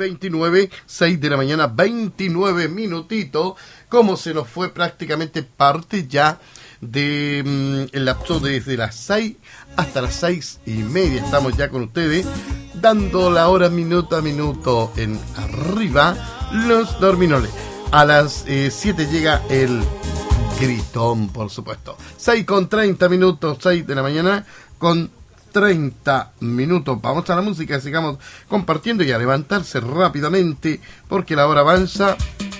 29, 6 de la mañana, 29 minutitos. Como se nos fue prácticamente parte ya de el lapso desde las 6 hasta las 6:30. Estamos ya con ustedes, dando la hora minuto a minuto en Arriba los Dorminoles. A las 7 llega el gritón, por supuesto. 6:30, 6 de la mañana con 30 minutos. Vamos a la música, sigamos compartiendo y a levantarse rápidamente porque la hora avanza